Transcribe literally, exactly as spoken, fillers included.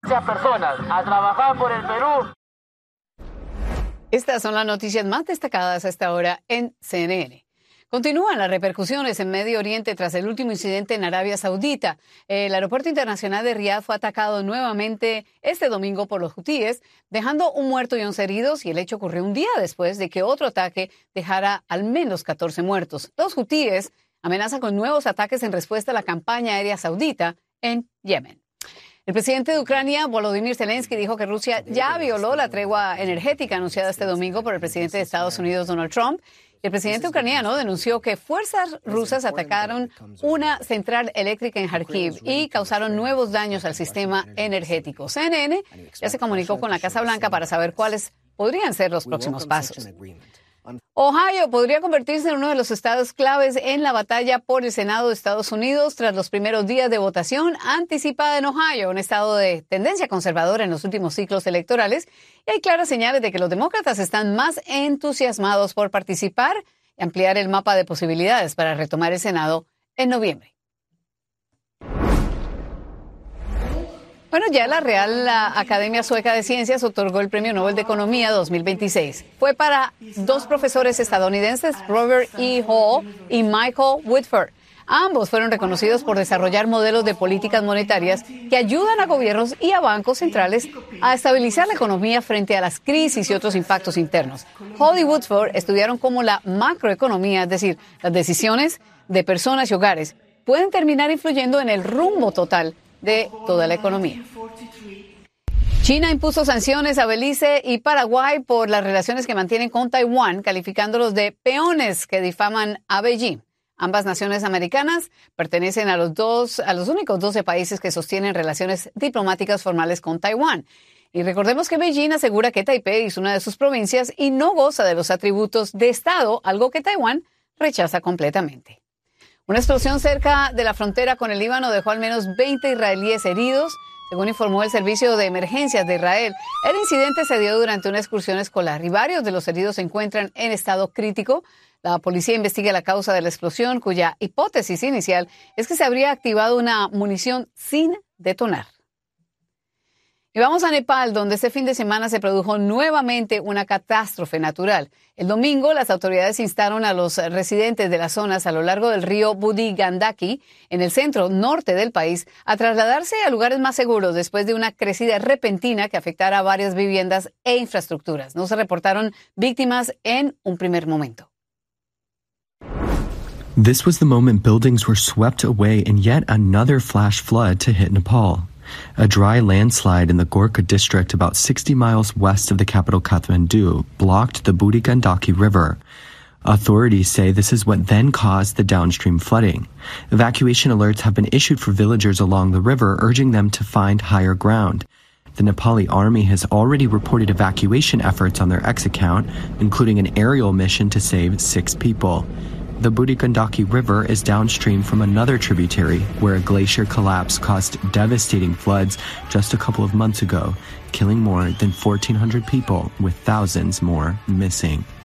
personas a trabajar por el Perú. Estas son las noticias más destacadas a esta hora en C N N. Continúan las repercusiones en Medio Oriente tras el último incidente en Arabia Saudita. El aeropuerto internacional de Riad fue atacado nuevamente este domingo por los hutíes, dejando un muerto y once heridos, y el hecho ocurrió un día después de que otro ataque dejara al menos catorce muertos. Los hutíes amenazan con nuevos ataques en respuesta a la campaña aérea saudita en Yemen. El presidente de Ucrania, Volodymyr Zelensky, dijo que Rusia ya violó la tregua energética anunciada este domingo por el presidente de Estados Unidos, Donald Trump. El presidente ucraniano denunció que fuerzas rusas atacaron una central eléctrica en Kharkiv y causaron nuevos daños al sistema energético. C N N ya se comunicó con la Casa Blanca para saber cuáles podrían ser los próximos pasos. Ohio podría convertirse en uno de los estados claves en la batalla por el Senado de Estados Unidos tras los primeros días de votación anticipada en Ohio, un estado de tendencia conservadora en los últimos ciclos electorales, y hay claras señales de que los demócratas están más entusiasmados por participar y ampliar el mapa de posibilidades para retomar el Senado en noviembre. Bueno, ya la Real la Academia Sueca de Ciencias otorgó el Premio Nobel de Economía dos mil veintiséis. Fue para dos profesores estadounidenses, Robert E. Hall y Michael Whitford. Ambos fueron reconocidos por desarrollar modelos de políticas monetarias que ayudan a gobiernos y a bancos centrales a estabilizar la economía frente a las crisis y otros impactos internos. Hall y Whitford estudiaron cómo la macroeconomía, es decir, las decisiones de personas y hogares, pueden terminar influyendo en el rumbo total de toda la economía. China impuso sanciones a Belice y Paraguay por las relaciones que mantienen con Taiwán, calificándolos de peones que difaman a Beijing. Ambas naciones americanas pertenecen a los dos, a los únicos doce países que sostienen relaciones diplomáticas formales con Taiwán. Y recordemos que Beijing asegura que Taipei es una de sus provincias y no goza de los atributos de Estado, algo que Taiwán rechaza completamente. Una explosión cerca de la frontera con el Líbano dejó al menos veinte israelíes heridos, según informó el Servicio de Emergencias de Israel. El incidente se dio durante una excursión escolar y varios de los heridos se encuentran en estado crítico. La policía investiga la causa de la explosión, cuya hipótesis inicial es que se habría activado una munición sin detonar. Y vamos a Nepal, donde este fin de semana se produjo nuevamente una catástrofe natural. El domingo, las autoridades instaron a los residentes de las zonas a lo largo del río Budi Gandaki, en el centro norte del país, a trasladarse a lugares más seguros después de una crecida repentina que afectara a varias viviendas e infraestructuras. No se reportaron víctimas en un primer momento. This was the moment buildings were swept away in yet another flash flood to hit Nepal. A dry landslide in the Gorkha district about sixty miles west of the capital Kathmandu blocked the Budi Gandaki River. Authorities say this is what then caused the downstream flooding. Evacuation alerts have been issued for villagers along the river, urging them to find higher ground. The Nepali army has already reported evacuation efforts on their X account, including an aerial mission to save six people. The Budi Gandaki River is downstream from another tributary where a glacier collapse caused devastating floods just a couple of months ago, killing more than fourteen hundred people with thousands more missing.